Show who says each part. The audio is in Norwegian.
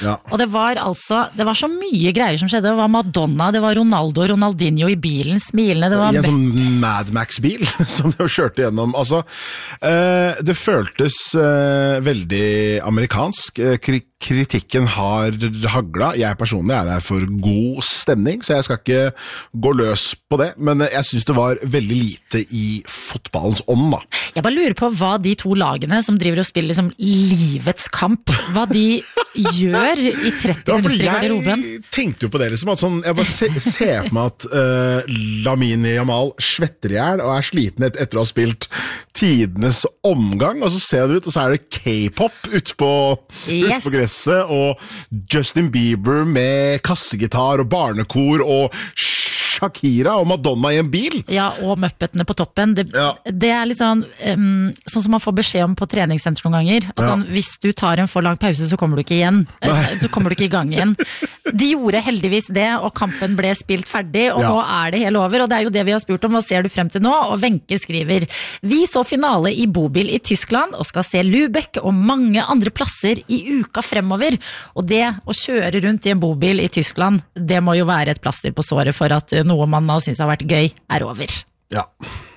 Speaker 1: Ja.
Speaker 2: Og det var så mye greier som skjedde. Det var Madonna, det var Ronaldo, Ronaldinho i bilen, smilende. Det var
Speaker 1: I en sånn Mad Max-bil som de kjørte gjennom. Altså, det føltes veldig amerikansk. Kritikken har hagla. Jeg personlig er her for god stemning, så jeg skal ikke gå løs på det. Men jeg synes det var veldig lite i fotballens ånd, da.
Speaker 2: Jeg bare lurer på hva de to lagene som driver og spiller liksom livets kamp, hva de gjør i 30 minutter i garderoben.
Speaker 1: Jeg tenkte jo på det liksom, at sånn, jeg bare ser på meg at Lamine Yamal svetter i hjel og er sliten etter å ha spilt tidenes omgang, og så ser det ut, og så er det K-pop ute på gresset, og Justin Bieber med kassegitar og barnekor og Shakira og Madonna i en bil.
Speaker 2: Ja, og Muppetene på toppen. Det er litt sånn som man får beskjed om på treningssenter noen ganger. At sånn, hvis du tar en for lang pause, så kommer du ikke igjen. Så kommer du ikke i gang igjen. De gjorde heldigvis det, og kampen ble spilt ferdig, og nå er det hele over. Og det er jo det vi har spurt om, hva ser du frem til nå? Og Wenche skriver, vi så finale i bobil i Tyskland, og skal se Lübeck og mange andre plasser i uka fremover. Og det å kjøre rundt i en bobil i Tyskland, det må jo være et plaster på såret for at noe man nå synes har vært gøy, er over.
Speaker 1: Ja.